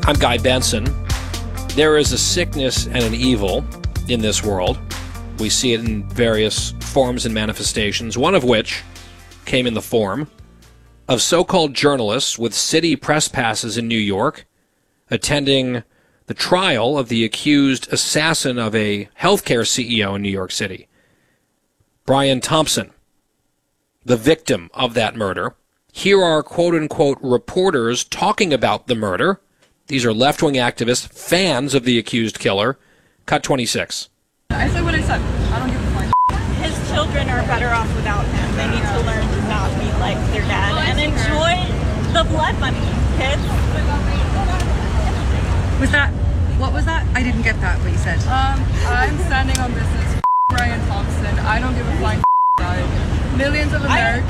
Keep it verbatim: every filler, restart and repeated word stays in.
I'm Guy Benson. There is a sickness and an evil in this world. We see it in various forms and manifestations, one of which came in the form of so-called journalists with city press passes in New York attending the trial of the accused assassin of a healthcare C E O in New York City, Brian Thompson, the victim of that murder. Here are quote-unquote reporters talking about the murder. These are left-wing activists, fans of the accused killer. Cut twenty-six. I said what I said. I don't give a fuck. His children are better off without him. They need to learn to not be like their dad and enjoy the blood money, kids. Was that, what was that? I didn't get that, what you said. Um, I'm standing on business. Brian Thompson. I don't give a flying guy. Millions of Americans.